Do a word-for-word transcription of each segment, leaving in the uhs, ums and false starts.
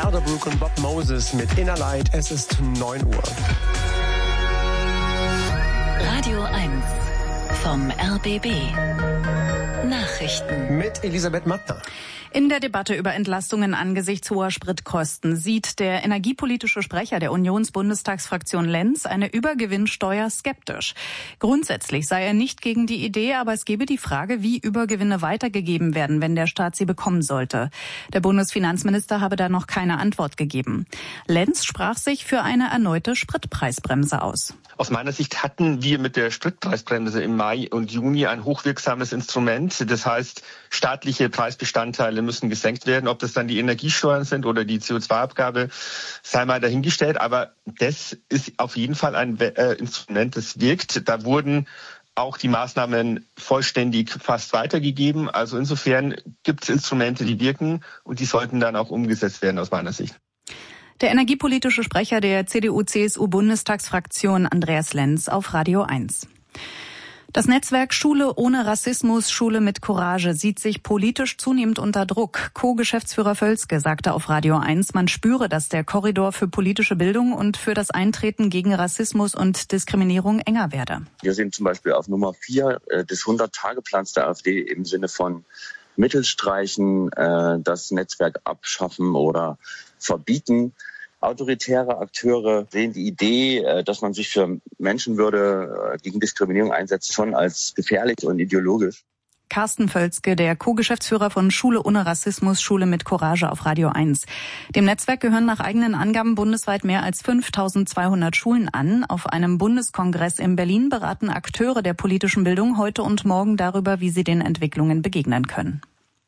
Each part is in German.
Elderbrook und Bob Moses mit Inner Light. Es ist neun Uhr. Radio eins vom R B B. Nachrichten. Mit Elisabeth Mattner. In der Debatte über Entlastungen angesichts hoher Spritkosten sieht der energiepolitische Sprecher der Unionsbundestagsfraktion Lenz eine Übergewinnsteuer skeptisch. Grundsätzlich sei er nicht gegen die Idee, aber es gebe die Frage, wie Übergewinne weitergegeben werden, wenn der Staat sie bekommen sollte. Der Bundesfinanzminister habe da noch keine Antwort gegeben. Lenz sprach sich für eine erneute Spritpreisbremse aus. Aus meiner Sicht hatten wir mit der Spritpreisbremse im Mai und Juni ein hochwirksames Instrument. Das heißt, staatliche Preisbestandteile müssen gesenkt werden. Ob das dann die Energiesteuern sind oder die C O zwei Abgabe, sei mal dahingestellt. Aber das ist auf jeden Fall ein äh, Instrument, das wirkt. Da wurden auch die Maßnahmen vollständig fast weitergegeben. Also insofern gibt es Instrumente, die wirken und die sollten dann auch umgesetzt werden aus meiner Sicht. Der energiepolitische Sprecher der C D U-C S U-Bundestagsfraktion Andreas Lenz auf Radio eins. Das Netzwerk Schule ohne Rassismus, Schule mit Courage sieht sich politisch zunehmend unter Druck. Co-Geschäftsführer Völzke sagte auf Radio eins, man spüre, dass der Korridor für politische Bildung und für das Eintreten gegen Rassismus und Diskriminierung enger werde. Wir sind zum Beispiel auf Nummer vier des hundert-Tage-Plans der AfD im Sinne von Mittel streichen, das Netzwerk abschaffen oder verbieten. Autoritäre Akteure sehen die Idee, dass man sich für Menschenwürde gegen Diskriminierung einsetzt, schon als gefährlich und ideologisch. Carsten Völzke, der Co-Geschäftsführer von Schule ohne Rassismus, Schule mit Courage auf Radio eins. Dem Netzwerk gehören nach eigenen Angaben bundesweit mehr als fünftausendzweihundert Schulen an. Auf einem Bundeskongress in Berlin beraten Akteure der politischen Bildung heute und morgen darüber, wie sie den Entwicklungen begegnen können.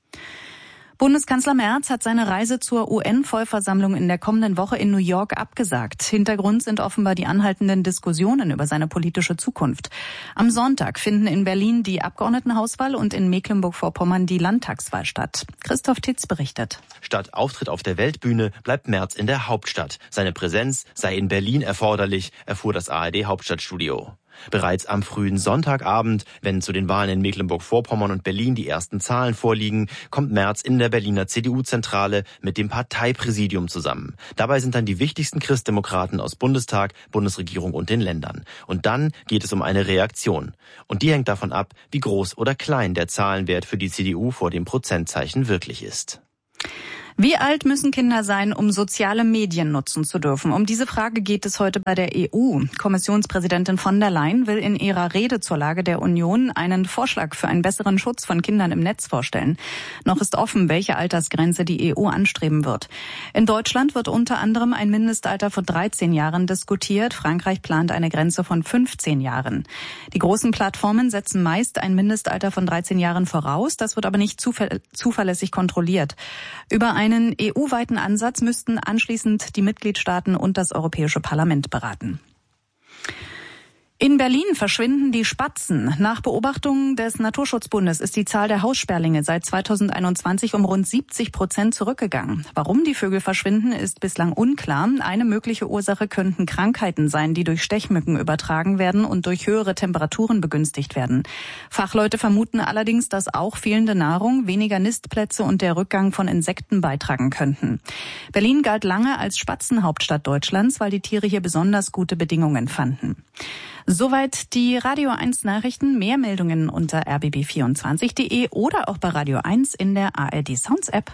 Bundeskanzler Merz hat seine Reise zur U N-Vollversammlung in der kommenden Woche in New York abgesagt. Hintergrund sind offenbar die anhaltenden Diskussionen über seine politische Zukunft. Am Sonntag finden in Berlin die Abgeordnetenhauswahl und in Mecklenburg-Vorpommern die Landtagswahl statt. Christoph Titz berichtet. Statt Auftritt auf der Weltbühne bleibt Merz in der Hauptstadt. Seine Präsenz sei in Berlin erforderlich, erfuhr das A R D-Hauptstadtstudio. Bereits am frühen Sonntagabend, wenn zu den Wahlen in Mecklenburg-Vorpommern und Berlin die ersten Zahlen vorliegen, kommt Merz in der Berliner C D U-Zentrale mit dem Parteipräsidium zusammen. Dabei sind dann die wichtigsten Christdemokraten aus Bundestag, Bundesregierung und den Ländern. Und dann geht es um eine Reaktion. Und die hängt davon ab, wie groß oder klein der Zahlenwert für die C D U vor dem Prozentzeichen wirklich ist. Wie alt müssen Kinder sein, um soziale Medien nutzen zu dürfen? Um diese Frage geht es heute bei der E U. Kommissionspräsidentin von der Leyen will in ihrer Rede zur Lage der Union einen Vorschlag für einen besseren Schutz von Kindern im Netz vorstellen. Noch ist offen, welche Altersgrenze die E U anstreben wird. In Deutschland wird unter anderem ein Mindestalter von dreizehn Jahren diskutiert. Frankreich plant eine Grenze von fünfzehn Jahren. Die großen Plattformen setzen meist ein Mindestalter von dreizehn Jahren voraus. Das wird aber nicht zuver- zuverlässig kontrolliert. Über ein Einen E U-weiten Ansatz müssten anschließend die Mitgliedstaaten und das Europäische Parlament beraten. In Berlin verschwinden die Spatzen. Nach Beobachtungen des Naturschutzbundes ist die Zahl der Haussperlinge seit zweitausendeinundzwanzig um rund siebzig Prozent zurückgegangen. Warum die Vögel verschwinden, ist bislang unklar. Eine mögliche Ursache könnten Krankheiten sein, die durch Stechmücken übertragen werden und durch höhere Temperaturen begünstigt werden. Fachleute vermuten allerdings, dass auch fehlende Nahrung, weniger Nistplätze und der Rückgang von Insekten beitragen könnten. Berlin galt lange als Spatzenhauptstadt Deutschlands, weil die Tiere hier besonders gute Bedingungen fanden. Soweit die Radio eins Nachrichten. Mehr Meldungen unter r b b vierundzwanzig punkt d e oder auch bei Radio eins in der A R D Sounds App.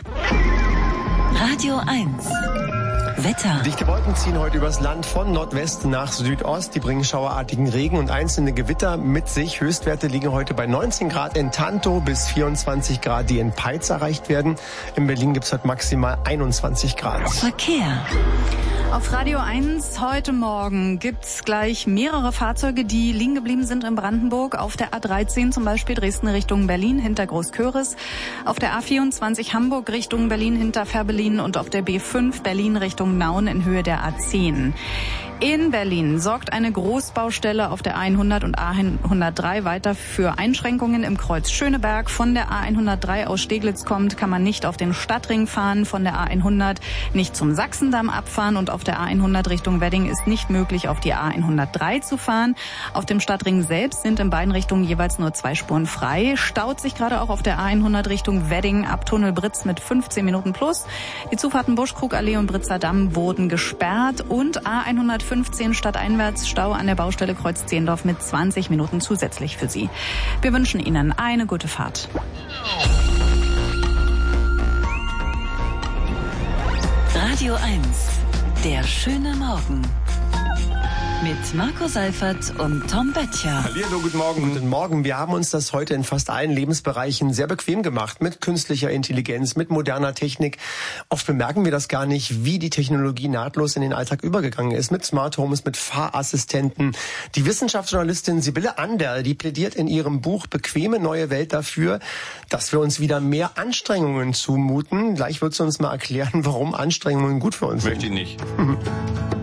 Radio eins. Wetter. Dichte Wolken ziehen heute übers Land von Nordwest nach Südost. Die bringen schauerartigen Regen und einzelne Gewitter mit sich. Höchstwerte liegen heute bei neunzehn Grad in Tantow bis vierundzwanzig Grad, die in Peitz erreicht werden. In Berlin gibt es heute maximal einundzwanzig Grad. Verkehr. Auf Radio eins heute Morgen gibt's gleich mehrere Fahrzeuge, die liegen geblieben sind in Brandenburg. Auf der A dreizehn zum Beispiel Dresden Richtung Berlin hinter Großköris. Auf der A vierundzwanzig Hamburg Richtung Berlin hinter Fährberlin und auf der B fünf Berlin Richtung Nauen in Höhe der A zehn. In Berlin sorgt eine Großbaustelle auf der A hundert und A hundertdrei weiter für Einschränkungen im Kreuz Schöneberg. Von der A hundertdrei aus Steglitz kommt, kann man nicht auf den Stadtring fahren, von der A hundert nicht zum Sachsendamm abfahren und auf der A hundert Richtung Wedding ist nicht möglich, auf die A hundertdrei zu fahren. Auf dem Stadtring selbst sind in beiden Richtungen jeweils nur zwei Spuren frei. Staut sich gerade auch auf der A hundert Richtung Wedding ab Tunnel Britz mit fünfzehn Minuten plus. Die Zufahrten Buschkrugallee und Britzer Damm wurden gesperrt und A hundertfünfzehn stadteinwärts Stau an der Baustelle Kreuz Zehndorf mit zwanzig Minuten zusätzlich für Sie. Wir wünschen Ihnen eine gute Fahrt. Radio eins, der schöne Morgen. Mit Marco Seifert und Tom Böttcher. Hallo, guten Morgen. Guten Morgen. Wir haben uns das heute in fast allen Lebensbereichen sehr bequem gemacht. Mit künstlicher Intelligenz, mit moderner Technik. Oft bemerken wir das gar nicht, wie die Technologie nahtlos in den Alltag übergegangen ist. Mit Smart Homes, mit Fahrassistenten. Die Wissenschaftsjournalistin Sibylle Anderl, die plädiert in ihrem Buch Bequeme neue Welt dafür, dass wir uns wieder mehr Anstrengungen zumuten. Gleich wird sie uns mal erklären, warum Anstrengungen gut für uns sind. Möchte ich nicht.